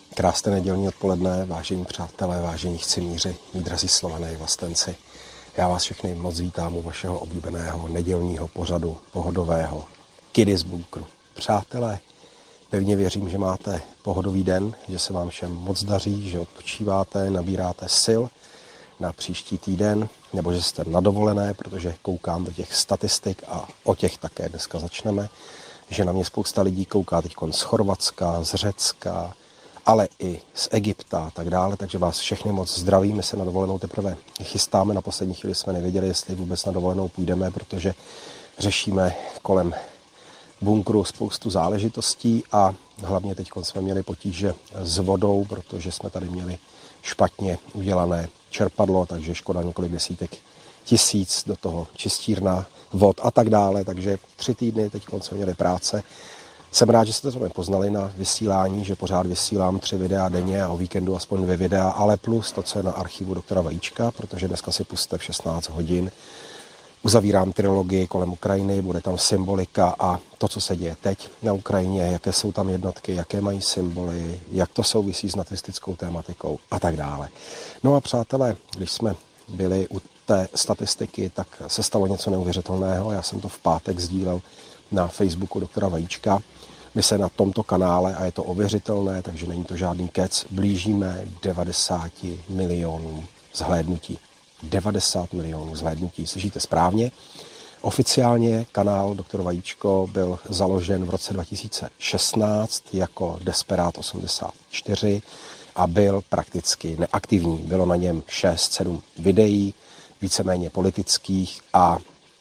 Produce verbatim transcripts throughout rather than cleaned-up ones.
Krásné nedělní odpoledne, vážení přátelé, vážení chcimíři, mí drazí Slované, vlastenci. Já vás všechny moc vítám u vašeho oblíbeného nedělního pořadu pohodového Kidy z bunkru. Přátelé, pevně věřím, že máte pohodový den, že se vám všem moc daří, že odpočíváte, nabíráte sil na příští týden, nebo že jste na dovolené, protože koukám do těch statistik a o těch také dneska začneme, že na mě spousta lidí kouká teď z Chorvatska, z Řecka, ale i z Egypta a tak dále, takže vás všechny moc zdravím, my se na dovolenou teprve chystáme, na poslední chvíli jsme nevěděli, jestli vůbec na dovolenou půjdeme, protože řešíme kolem bunkru spoustu záležitostí a hlavně teď jsme měli potíže s vodou, protože jsme tady měli špatně udělané čerpadlo, takže škoda několik desítek tisíc do toho čistírna, vod a tak dále, takže tři týdny teď jsme měli práce. Jsem rád, že jste to poznali na vysílání, že pořád vysílám tři videa denně a o víkendu aspoň dvě videa, ale plus to, co je na archivu doktora Vajíčka, protože dneska si puste v šestnáct hodin. Uzavírám trilogii kolem Ukrajiny, bude tam symbolika a to, co se děje teď na Ukrajině, jaké jsou tam jednotky, jaké mají symboly, jak to souvisí s nacistickou tématikou a tak dále. No a přátelé, když jsme byli u té statistiky, tak se stalo něco neuvěřitelného. Já jsem to v pátek sdílel na Facebooku doktora Vajíčka. My se na tomto kanále, a je to ověřitelné, takže není to žádný kec, blížíme devadesát milionů zhlédnutí. devadesát milionů zhlédnutí, slyšíte správně. Oficiálně kanál doktor Vajíčko byl založen v roce dva tisíce šestnáct jako Desperát osmdesát čtyři a byl prakticky neaktivní. Bylo na něm šest sedm videí, víceméně politických a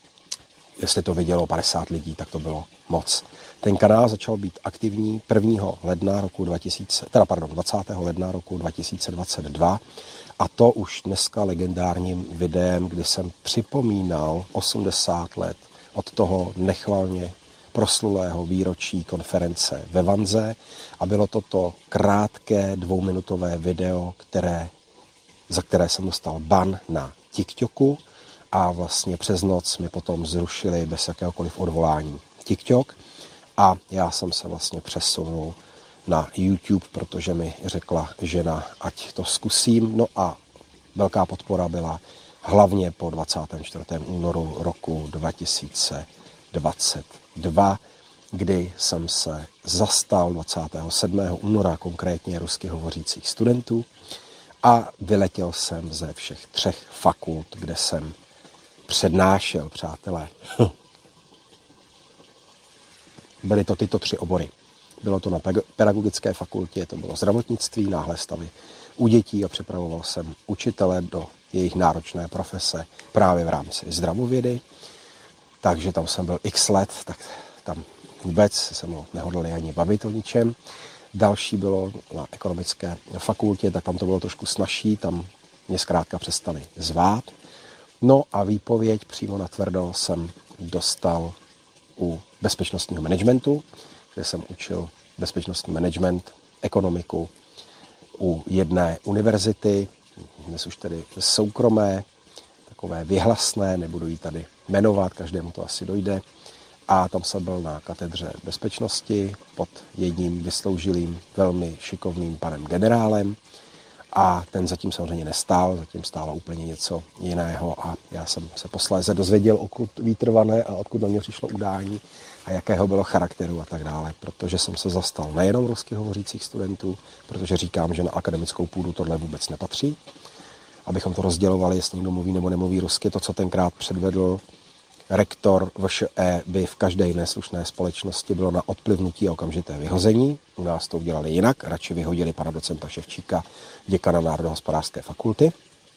jestli to vidělo padesát lidí, tak to bylo moc. Ten kanál začal být aktivní prvního ledna roku dva tisíce, teda pardon, dvacátého ledna roku dva tisíce dvacet dva a to už dneska legendárním videem, kdy jsem připomínal osmdesát let od toho nechvalně proslulého výročí konference ve Vanze a bylo to to krátké dvouminutové video, které, za které jsem dostal ban na TikToku a vlastně přes noc mi potom zrušili bez jakéhokoliv odvolání TikTok a já jsem se vlastně přesunul na YouTube, protože mi řekla žena, ať to zkusím. No a velká podpora byla hlavně po dvacátém čtvrtém únoru roku dva tisíce dvacet dva, kdy jsem se zastal dvacátého sedmého února konkrétně rusky hovořících studentů a vyletěl jsem ze všech třech fakult, kde jsem přednášel, přátelé. Byly to tyto tři obory. Bylo to na pedagogické fakultě, to bylo zdravotnictví, náhle stavy u dětí a připravoval jsem učitele do jejich náročné profese právě v rámci zdravovědy. Takže tam jsem byl x let, tak tam vůbec jsem nehodlali ani bavit o ničem. Další bylo na ekonomické fakultě, tak tam to bylo trošku snazší, tam mě zkrátka přestali zvát. No a výpověď přímo na tvrdo jsem dostal u bezpečnostního managementu, kde jsem učil bezpečnostní management, ekonomiku u jedné univerzity, dnes už tedy soukromé, takové věhlasné, nebudu ji tady jmenovat, každému to asi dojde. A tam jsem byl na katedře bezpečnosti pod jedním vysloužilým, velmi šikovným panem generálem. A ten zatím samozřejmě nestál, zatím stálo úplně něco jiného a já jsem se posléze dozvěděl, odkud výtrvané a odkud na mě přišlo udání a jakého bylo charakteru a tak dále, protože jsem se zastal nejenom rusky hovořících studentů, protože říkám, že na akademickou půdu tohle vůbec nepatří, abychom to rozdělovali, jestli někdo mluví nebo nemluví rusky, to, co tenkrát předvedl rektor V Š E, by v každé jiné slušné společnosti bylo na odplivnutí a okamžité vyhození. U nás to udělali jinak, radši vyhodili pana docenta Ševčíka, děkana Národohospodářské fakulty,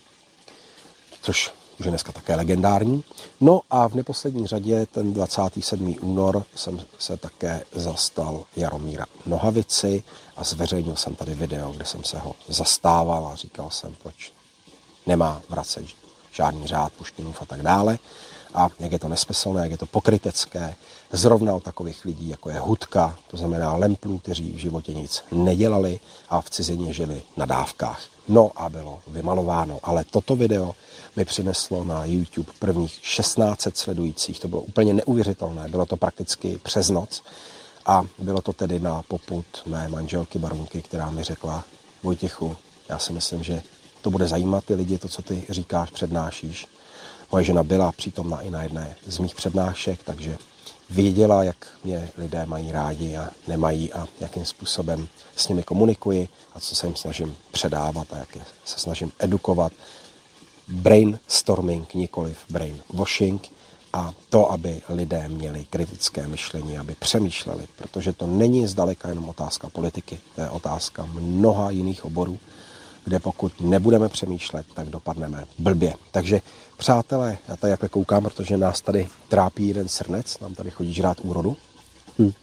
což už je dneska také legendární. No a v neposlední řadě ten dvacátého sedmého února jsem se také zastal Jaromíra Nohavici a zveřejnil jsem tady video, kde jsem se ho zastával a říkal jsem, proč nemá vracet žádný řád Puškinův a tak dále. A jak je to nesmyslné, jak je to pokrytecké, zrovna od takových lidí, jako je Hudka, to znamená lemplů, kteří v životě nic nedělali a v cizině žili na dávkách. No a bylo vymalováno, ale toto video mi přineslo na YouTube prvních šestnáct set sledujících, to bylo úplně neuvěřitelné, bylo to prakticky přes noc A bylo to tedy na popud mé manželky baronky, která mi řekla: Vojtěchu, já si myslím, že to bude zajímat ty lidi, to, co ty říkáš, přednášíš. Moje žena byla přítomna i na jedné z mých přednášek, takže věděla, jak mě lidé mají rádi a nemají a jakým způsobem s nimi komunikuji a co se jim snažím předávat a jak je se snažím edukovat. Brainstorming, nikoliv brainwashing, a to, aby lidé měli kritické myšlení, aby přemýšleli, protože to není zdaleka jenom otázka politiky, to je otázka mnoha jiných oborů, kde pokud nebudeme přemýšlet, tak dopadneme blbě. Takže přátelé, já tady jakhle koukám, protože nás tady trápí jeden srnec, nám tady chodí žrát úrodu. Hm.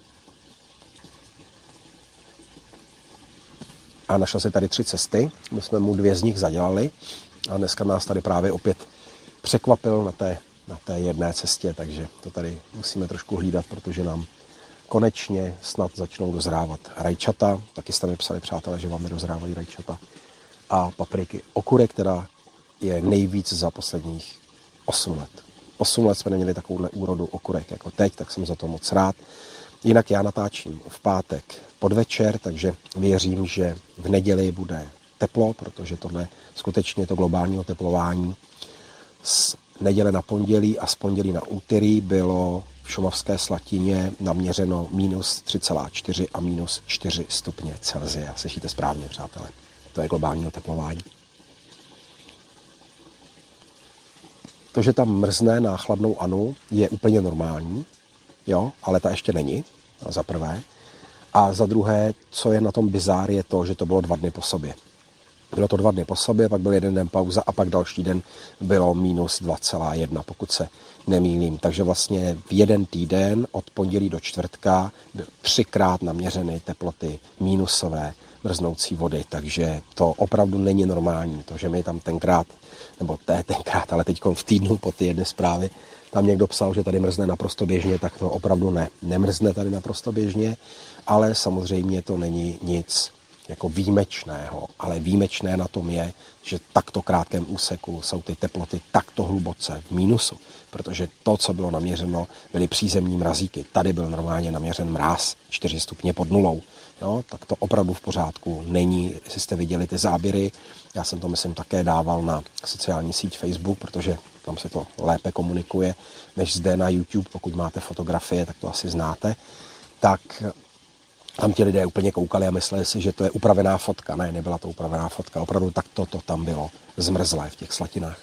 A našel si tady tři cesty, my jsme mu dvě z nich zadělali a dneska nás tady právě opět překvapil na té, na té jedné cestě, takže to tady musíme trošku hlídat, protože nám konečně snad začnou dozrávat rajčata. Taky jste mi psali, přátelé, že vám nedozrávají rajčata. A papriky okure, která je nejvíc za posledních osm let. osm let jsme neměli takovouhle úrodu okurek jako teď, tak jsem za to moc rád. Jinak já natáčím v pátek podvečer, takže věřím, že v neděli bude teplo, protože tohle skutečně to globální oteplování z neděle na pondělí a z pondělí na úterý bylo v Šumavské Slatině naměřeno minus tři celá čtyři a minus čtyři stupně Celsia. Slyšíte správně, přátelé. To je globální oteplování. To, že tam mrzne na chladnou Anu, je úplně normální, jo, ale ta ještě není, za prvé. A za druhé, co je na tom bizár, je to, že to bylo dva dny po sobě. Bylo to dva dny po sobě, pak byl jeden den pauza a pak další den bylo minus dva celá jedna, pokud se nemýlím. Takže vlastně v jeden týden od pondělí do čtvrtka byl třikrát naměřeny teploty minusové mrznoucí vody, takže to opravdu není normální. To, že mi tam tenkrát, nebo té tenkrát, ale teď v týdnu po ty jedné zprávy, tam někdo psal, že tady mrzne naprosto běžně, tak to opravdu ne. Nemrzne tady naprosto běžně, ale samozřejmě to není nic jako výjimečného, ale výjimečné na tom je, že v takto krátkém úseku jsou ty teploty takto hluboce v mínusu, protože to, co bylo naměřeno, byly přízemní mrazíky. Tady byl normálně naměřen mráz čtyři stupně pod nulou. No, tak to opravdu v pořádku není. Jestli jste viděli ty záběry, já jsem to myslím také dával na sociální síť Facebook, protože tam se to lépe komunikuje než zde na YouTube. Pokud máte fotografie, tak to asi znáte. Tak tam ti lidé úplně koukali a mysleli si, že to je upravená fotka. Ne, nebyla to upravená fotka. Opravdu tak to, to tam bylo zmrzlé v těch slatinách.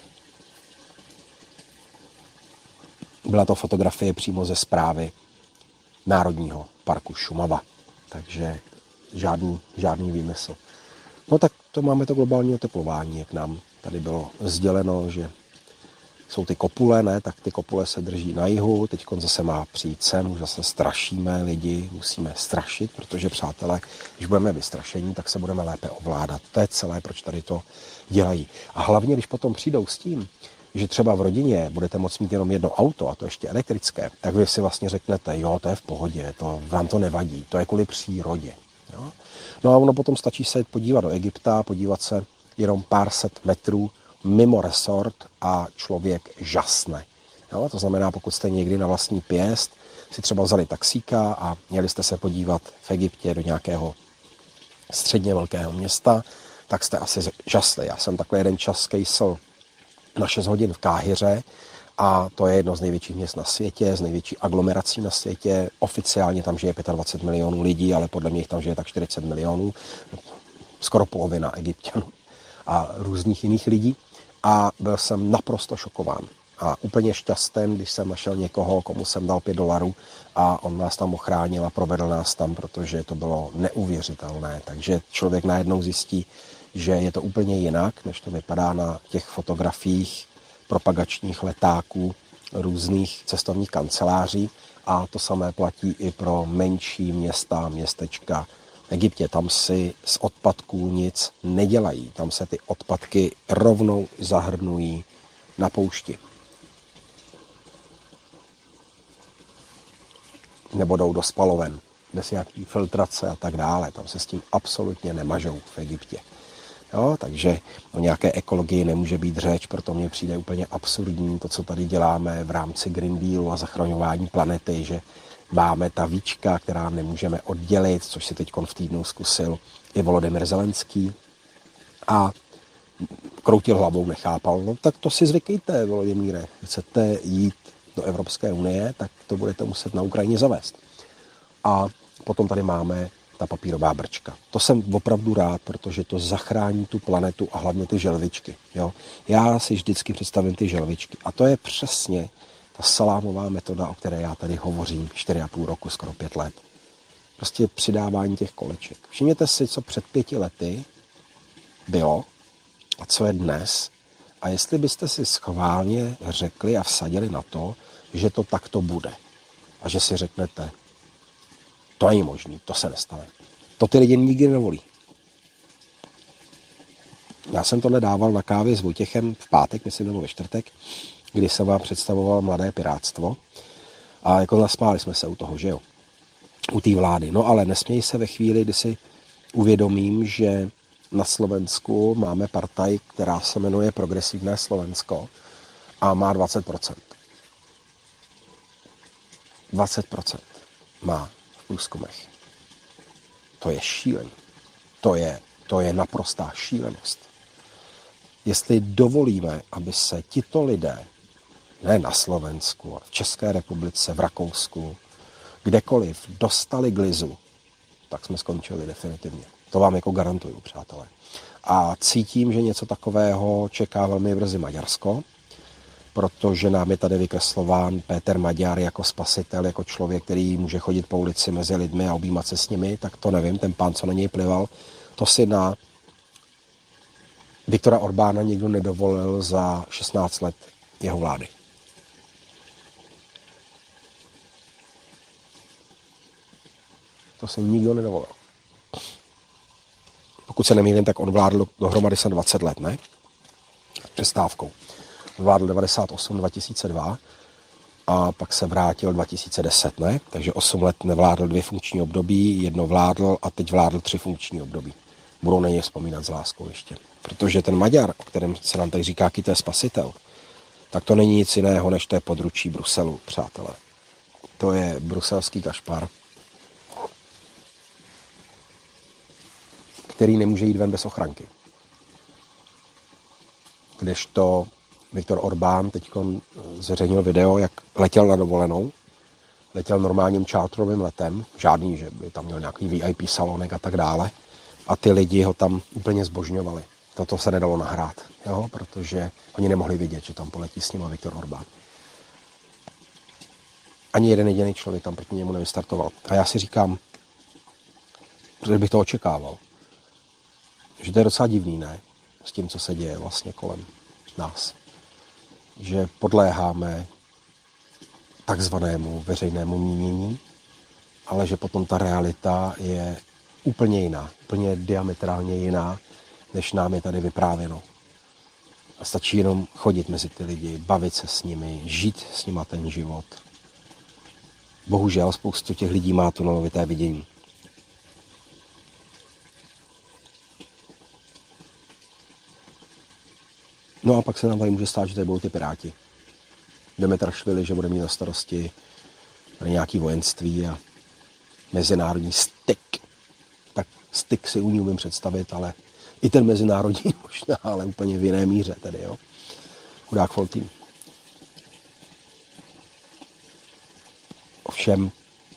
Byla to fotografie přímo ze správy Národního parku Šumava. Takže žádný, žádný výmysl. No tak to máme to globální oteplování, jak nám tady bylo sděleno, že jsou ty kopule, ne, tak ty kopule se drží na jihu, teď zase má přijít sem, už zase strašíme lidi, musíme strašit, protože přátelé, když budeme vystrašení, tak se budeme lépe ovládat. To je celé, proč tady to dělají. A hlavně, když potom přijdou s tím, že třeba v rodině budete moct mít jenom jedno auto, a to ještě elektrické, tak vy si vlastně řeknete, jo, to je v pohodě, to, vám to nevadí, to je kvůli přírodě. Jo? No a ono potom stačí se podívat do Egypta, podívat se jenom pár set metrů mimo resort a člověk žasne. Jo? To znamená, pokud jste někdy na vlastní pěst si třeba vzali taxíka a měli jste se podívat v Egyptě do nějakého středně velkého města, tak jste asi žasli. Já jsem takhle jeden čas kejsl na šest hodin v Káhiře a to je jedno z největších měst na světě, z největší aglomerací na světě. Oficiálně tam žije dvacet pět milionů lidí, ale podle mě jich tam žije tak čtyřicet milionů, skoro polovina Egypťanů a různých jiných lidí. A byl jsem naprosto šokován a úplně šťastný, když jsem našel někoho, komu jsem dal pět dolarů a on nás tam ochránil a provedl nás tam, protože to bylo neuvěřitelné. Takže člověk najednou zjistí, že je to úplně jinak, než to vypadá na těch fotografiích propagačních letáků různých cestovních kanceláří a to samé platí i pro menší města, městečka v Egyptě. Tam si z odpadků nic nedělají, tam se ty odpadky rovnou zahrnují na poušti. Nebo jdou do spaloven, bez nějaký filtrace a tak dále. Tam se s tím absolutně nemažou v Egyptě. Jo, takže o nějaké ekologii nemůže být řeč, proto mně přijde úplně absurdní to, co tady děláme v rámci Green Dealu a zachraňování planety, že Máme ta víčka, která nemůžeme oddělit, což si teď v týdnu zkusil i Volodymyr Zelenský. A kroutil hlavou, nechápal. No tak to si zvykejte, Volodymýre. Chcete jít do Evropské unie, tak to budete muset na Ukrajině zavést. A potom tady máme ta papírová brčka. To jsem opravdu rád, protože to zachrání tu planetu a hlavně ty želvičky. Jo? Já si vždycky představím ty želvičky. A to je přesně ta salámová metoda, o které já tady hovořím čtyři a půl roku, skoro pět let. Prostě přidávání těch koleček. Všimněte si, co před pěti lety bylo a co je dnes. A jestli byste si schválně řekli a vsadili na to, že to takto bude. A že si řeknete, to není možný, to se nestane. To ty lidi nikdy nevolí. Já jsem to nedával na kávě s Vojtěchem v pátek, myslím, nebo ve čtvrtek, kdy jsem vám představoval Mladé pirátstvo. A jako nasmáli jsme se u toho, že jo? U té vlády. No ale nesměj se ve chvíli, kdy si uvědomím, že na Slovensku máme partaj, která se jmenuje Progresivné Slovensko a má dvacet procent. dvacet procent má v průzkumech. To je šílený. To je, to je naprostá šílenost. Jestli dovolíme, aby se tito lidé, ne na Slovensku, ale v České republice, v Rakousku, kdekoliv dostali glizu, tak jsme skončili definitivně. To vám jako garantuju, přátelé. A cítím, že něco takového čeká velmi brzy Maďarsko, protože nám je tady vykreslován Péter Maďar jako spasitel, jako člověk, který může chodit po ulici mezi lidmi a objímat se s nimi, tak to nevím, ten pán, co na něj plival, to si na Viktora Orbána nikdo nedovolil za šestnáct let jeho vlády. To si nikdo nedovolil. Pokud se nemýlím, tak on vládl dohromady se dvacet let, ne? Přestávkou. Vládl devadesát osm dva tisíce dva a pak se vrátil dva tisíce deset, ne? Takže osm let nevládl dvě funkční období, jedno vládl a teď vládl tři funkční období. Budou na něj vzpomínat s láskou ještě. Protože ten Maďar, o kterém se nám tady říká, jaký to je spasitel, tak to není nic jiného, než to je područí Bruselu, přátelé. To je bruselský kašpar, který nemůže jít ven bez ochranky. Kdežto Viktor Orbán teď zveřejnil video, jak letěl na dovolenou, letěl normálním čártrovým letem, žádný, že by tam měl nějaký V I P salonek a tak dále, a ty lidi ho tam úplně zbožňovali. Toto se nedalo nahrát, jo? Protože oni nemohli vidět, že tam poletí s nima Viktor Orbán. Ani jeden jediný člověk tam proti němu nevystartoval. A já si říkám, že bych to očekával, že to je docela divný, ne? S tím, co se děje vlastně kolem nás. Že podléháme takzvanému veřejnému mínění, ale že potom ta realita je úplně jiná, úplně diametrálně jiná, než nám je tady vyprávěno. A stačí jenom chodit mezi ty lidi, bavit se s nimi, žít s nima ten život. Bohužel spoustu těch lidí má tunelovité vidění. No a pak se nám tady může stát, že tady budou ty piráti. Demetrašvili, že bude mít na starosti nějaký vojenství a mezinárodní styk. Tak styk si u ní umím představit, ale i ten mezinárodní možná, ale úplně v jiné míře tedy, jo. Chudák Foltín. Ovšem,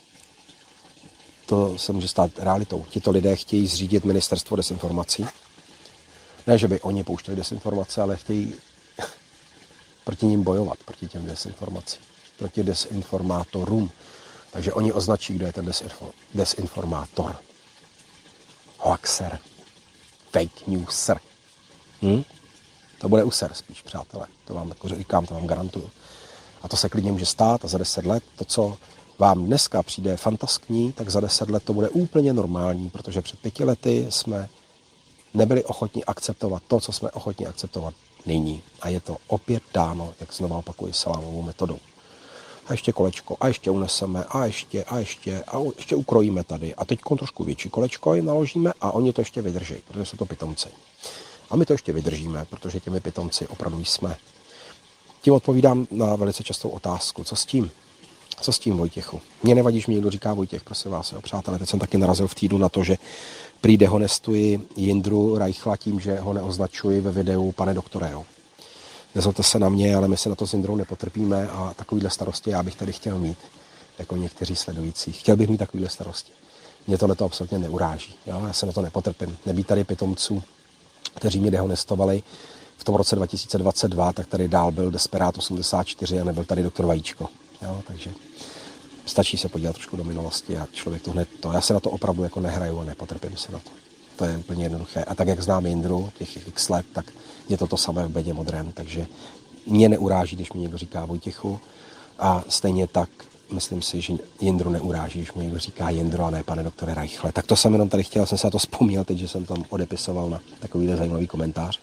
to se může stát realitou. Tito lidé chtějí zřídit ministerstvo desinformací. Ne, že by oni pouštěli desinformace, ale chtějí proti ním bojovat, proti těm desinformacím, proti desinformátorům. Takže oni označí, kdo je ten desinformátor. Hoaxer. Fake newser. Hm? To bude user spíš, přátelé. To vám jako říkám, to vám garantuju. A to se klidně může stát a za deset let to, co vám dneska přijde fantaskní, tak za deset let to bude úplně normální, protože před pěti lety jsme nebyli ochotní akceptovat to, co jsme ochotní akceptovat nyní. A je to opět dáno, jak znovu opakuji, salámovou metodou. A ještě kolečko, a ještě uneseme, a ještě, a ještě, a ještě ukrojíme tady. A teď trošku větší kolečko jim naložíme a oni to ještě vydrží, protože jsou to pitomci. A my to ještě vydržíme, protože těmi pitomci opravdu jsme. Tím odpovídám na velice častou otázku. Co s tím? Co s tím, Vojtěchu? Mně nevadí, že mi někdo říká Vojtěch, prosím vás, jo, přátelé. Teď jsem taky narazil v týdnu na to, že prý dehonestuji Jindru Reichla tím, že ho neoznačuji ve videu pane doktore. Jo. Nezlobte se na mě, ale my se na to s Jindrou nepotrpíme a takovýhle starosti já bych tady chtěl mít, jako někteří sledující. Chtěl bych mít takovýhle starosti. Mě tohle to absolutně neuráží. Jo? Já se na to nepotrpím. Nebýt tady pitomců, kteří mě dehonestovali v tom roce dva tisíce dvacet dva, tak tady dál byl Desperát osmdesát čtyři a nebyl tady doktor Vajíčko. Jo? Takže stačí se podívat trošku do minulosti a člověk to hned to. Já se na to opravdu jako nehraju a nepotrpím se na to. To je úplně jednoduché. A tak, jak znám Jindru, těch x let, tak je to to samé v Bedě modrém. Takže mě neuráží, když mi někdo říká Vojtěchu. A stejně tak myslím si, že Jindru neuráží, když mi někdo říká Jindro a ne pane doktore Reichle. Tak to jsem jenom tady chtěl, jsem se na to vzpomněl teď, že jsem tam odepisoval na takovýhle zajímavý komentář.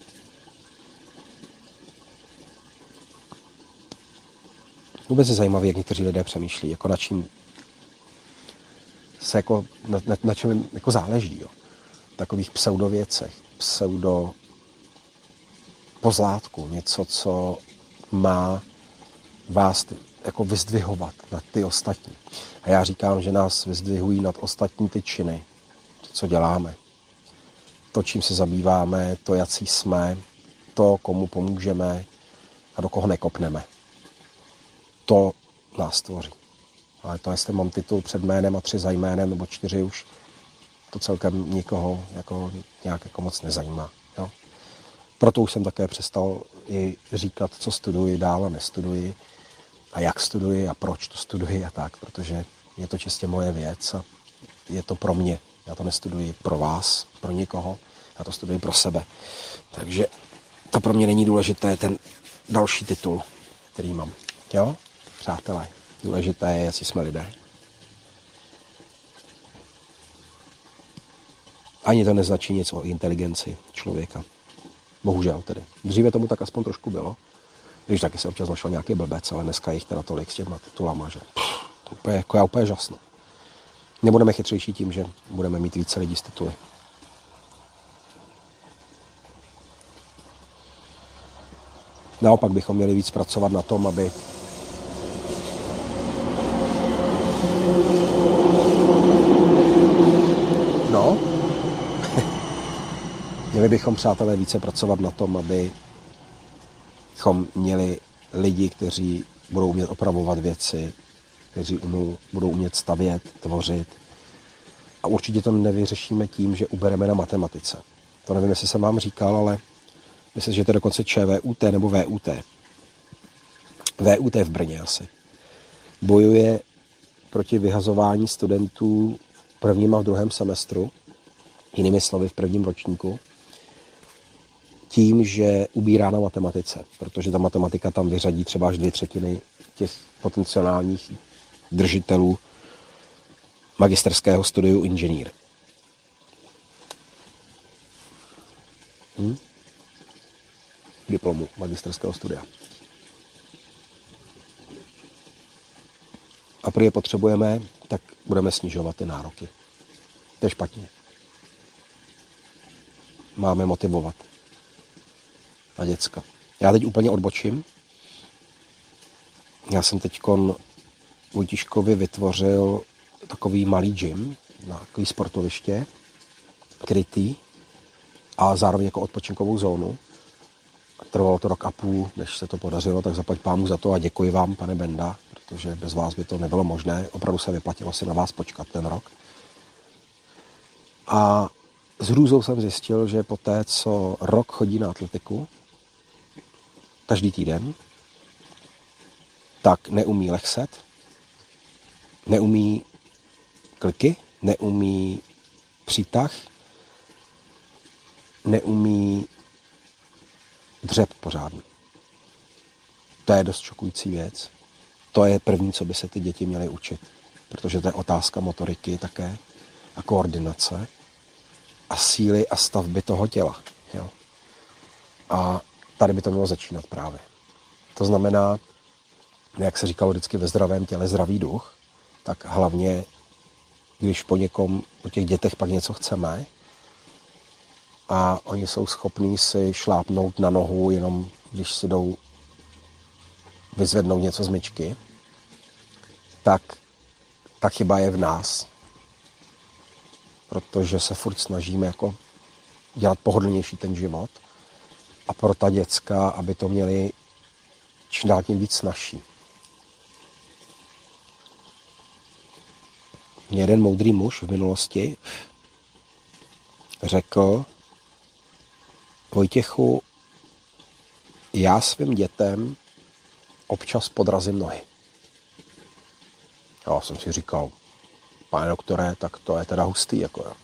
Vůbec je zajímavé, jak někteří lidé přemýšlí, jako na čím se jako, na, na, na čem jako záleží, jo. Takových pseudověcech, pseudo pozlátku, něco, co má vás jako vyzdvihovat nad ty ostatní. A já říkám, že nás vyzdvihují nad ostatní ty činy, to, co děláme, to, čím se zabýváme, to, jací jsme, to, komu pomůžeme a do koho nekopneme. To nás tvoří. Ale to, jestli mám titul před jménem a tři za jménem, nebo čtyři už, to celkem nikoho jako nějak jako moc nezajímá. Jo? Proto už jsem také přestal i říkat, co studuji, dál a nestuduji, a jak studuji a proč to studuji a tak, protože je to čistě moje věc a je to pro mě. Já to nestuduji pro vás, pro nikoho, já to studuji pro sebe. Takže to pro mě není důležité, ten další titul, který mám. Jo? Přátelé, důležité je, jestli jsme lidé. Ani to neznačí nic o inteligenci člověka. Bohužel tedy. Dříve tomu tak aspoň trošku bylo. Když taky se občas našel nějaký blbec, ale dneska jich teda tolik s těma titulama, že pff, to úplně, jako já úplně žasnu. Nebudeme chytřejší tím, že budeme mít více lidí z tituly. Naopak bychom měli víc pracovat na tom, aby no, měli bychom, přátelé, více pracovat na tom, aby bychom měli lidi, kteří budou umět opravovat věci, kteří umou, budou umět stavět, tvořit. A určitě to nevyřešíme tím, že ubereme na matematice. To nevím, jestli jsem vám říkal, ale myslím, že to je dokonce ČVUT nebo VUT. VUT v Brně asi. Bojuje proti vyhazování studentů v prvním a v druhém semestru, jinými slovy v prvním ročníku, tím, že ubírá na matematice, protože ta matematika tam vyřadí třeba až dvě třetiny těch potenciálních držitelů magisterského studiu inženýr. Hm? Diplomu magisterského studia. A protože je potřebujeme, tak budeme snižovat ty nároky. To je špatně. Máme motivovat na děcka. Já teď úplně odbočím. Já jsem teďkon Vojtiškovi vytvořil takový malý gym, na takový sportoviště, krytý a zároveň jako odpočinkovou zónu. Trvalo to rok a půl, než se to podařilo, tak zaplať pámu za to a děkuji vám, pane Benda, protože bez vás by to nebylo možné. Opravdu se vyplatilo si na vás počkat ten rok. A s hrůzou jsem zjistil, že po té, co rok chodí na atletiku, každý týden, tak neumí lehset, neumí kliky, neumí přítah, neumí dřep pořádný. To je dost šokující věc. To je první, co by se ty děti měly učit, protože to je otázka motoriky také a koordinace a síly a stavby toho těla. Jo? A tady by to mělo začínat právě. To znamená, jak se říkalo vždycky ve zdravém těle zdravý duch, tak hlavně, když po někom, po těch dětech pak něco chceme a oni jsou schopní si šlápnout na nohu, jenom když si jdou vyzvednout něco z myčky, tak ta chyba je v nás. Protože se furt snažíme jako dělat pohodlnější ten život a pro ta děcka, aby to měli čím dál tím víc snazší. Mě jeden moudrý muž v minulosti řekl: Vojtěchu, já svým dětem občas podrazím nohy. Já jsem si říkal, pane doktore, tak to je teda hustý, jako jo.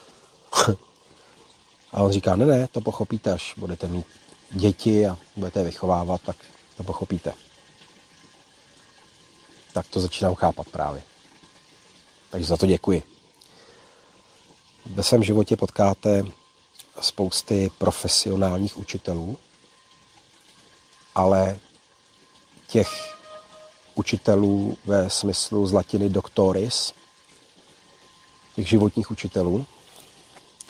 A on říká, ne, ne, to pochopíte, až budete mít děti a budete je vychovávat, tak to pochopíte. Tak to začínám chápat právě. Takže za to děkuji. Ve svém životě potkáte spousty profesionálních učitelů, ale těch učitelů ve smyslu z latiny doctoris, těch životních učitelů,